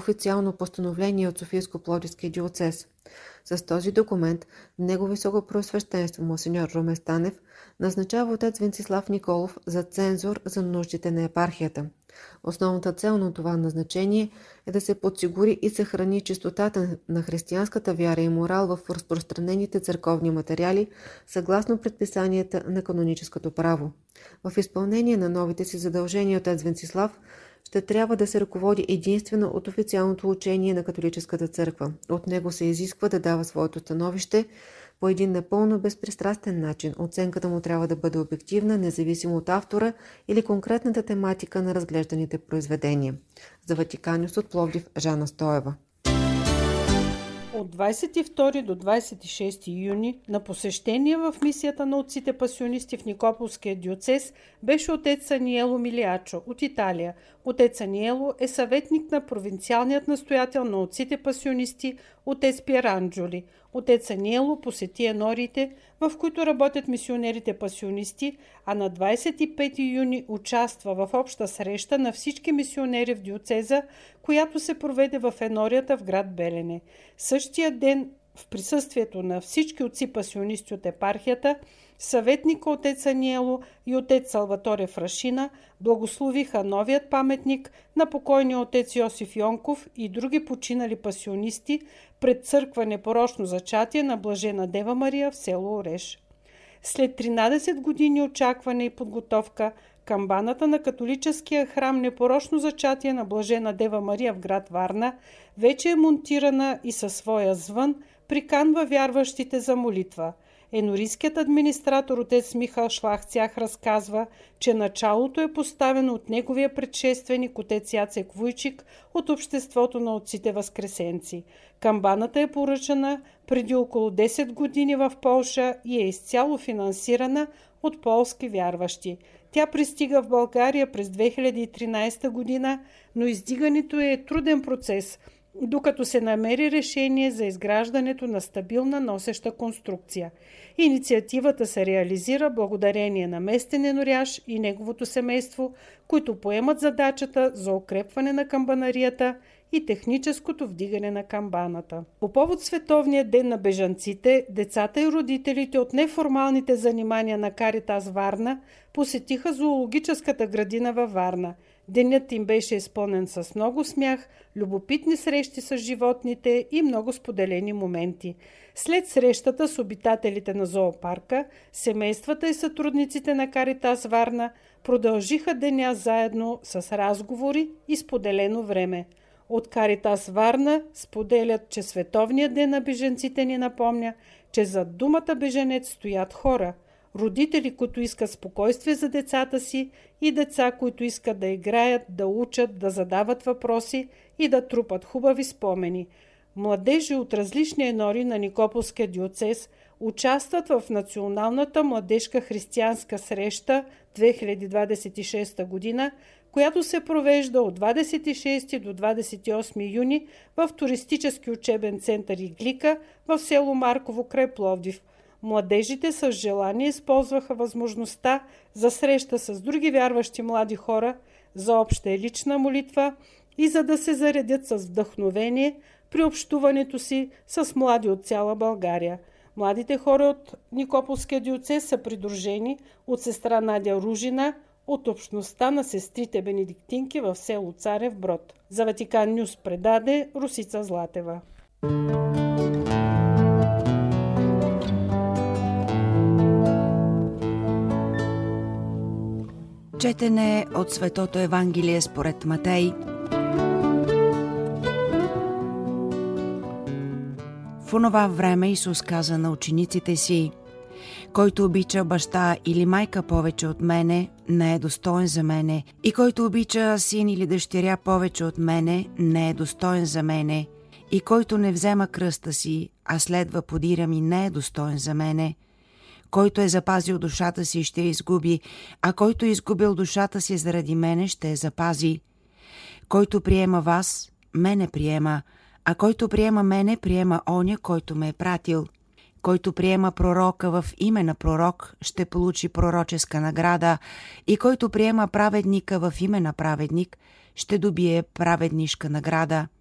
официално постановление от Софийско-Пловдивския диоцез. С този документ Негово Високопреосвещенство монсеньор Румен Станев назначава отец Венцислав Николов за цензор за нуждите на епархията. Основната цел на това назначение е да се подсигури и съхрани чистотата на християнската вяра и морал в разпространените църковни материали, съгласно предписанията на каноническото право. В изпълнение на новите си задължения отец Венцислав ще трябва да се ръководи единствено от официалното учение на католическата църква. От него се изисква да дава своето становище по един напълно безпристрастен начин. Оценката му трябва да бъде обективна, независимо от автора или конкретната тематика на разглежданите произведения. За Ватикан Нюс от Пловдив, Жана Стоева. От 22 до 26 юни на посещение в мисията на отците пасионисти в Никополския диоцез беше отец Аниело Милиачо от Италия. Отец Аниело е съветник на провинциалният настоятел на отците пасионисти отец Пиеранджоли. Отец Аниело посети енориите, в които работят мисионерите пасионисти, а на 25 юни участва в обща среща на всички мисионери в диоцеза, която се проведе в енорията в град Белене. Същия ден, в присъствието на всички отци пасионисти от епархията, съветника отец Аниело и отец Салваторе Фрашина благословиха новият паметник на покойния отец Йосиф Йонков и други починали пасионисти пред църква Непорочно зачатие на Блажена Дева Мария в село Ореш. След 13 години очакване и подготовка, камбаната на католическия храм Непорочно зачатие на Блажена Дева Мария в град Варна вече е монтирана и със своя звън приканва вярващите за молитва. Енорийският администратор отец Михал Шлахцях разказва, че началото е поставено от неговия предшественик отец Яцек Вуйчик от Обществото на отците възкресенци. Камбаната е поръчана преди около 10 години в Полша и е изцяло финансирана от полски вярващи. Тя пристига в България през 2013 година, но издигането е труден процес, докато се намери решение за изграждането на стабилна носеща конструкция. Инициативата се реализира благодарение на местен еноряш и неговото семейство, които поемат задачата за укрепване на камбанарията и техническото вдигане на камбаната. По повод Световния ден на бежанците, децата и родителите от неформалните занимания на Каритас Варна посетиха зоологическата градина във Варна. Денят им беше изпълнен с много смях, любопитни срещи с животните и много споделени моменти. След срещата с обитателите на зоопарка, семействата и сътрудниците на Каритас Варна продължиха деня заедно с разговори и споделено време. От Каритас Варна споделят, че Световният ден на бежанците ни напомня, че зад думата беженец стоят хора, родители, които искат спокойствие за децата си и деца, които искат да играят, да учат, да задават въпроси и да трупат хубави спомени. Младежи от различни енори на Никополския диоцез участват в Националната младежка християнска среща 2026 година, която се провежда от 26 до 28 юни в туристически учебен център Иглика в село Марково край Пловдив. Младежите с желание използваха възможността за среща с други вярващи млади хора, за обща и лична молитва и за да се заредят с вдъхновение при общуването си с млади от цяла България. Младите хора от Никополския диоцез са придружени от сестра Надя Ружина от общността на сестрите бенедиктинки в село Царев Брод. За Ватикан Нюс предаде Русица Златева. Четене от Светото Евангелие според Матей. В онова време Исус каза на учениците си: който обича баща или майка повече от мене, не е достоен за мене, и който обича син или дъщеря повече от мене, не е достоен за мене, и който не взема кръста си, а следва подира ми, не е достоен за мене. Който е запазил душата си, ще я изгуби, а който е изгубил душата си заради мене, ще я запази. Който приема вас, мене приема, а който приема мене, приема оня, който ме е пратил. Който приема пророка в име на пророк, ще получи пророческа награда, и който приема праведника в име на праведник, ще добие праведнишка награда.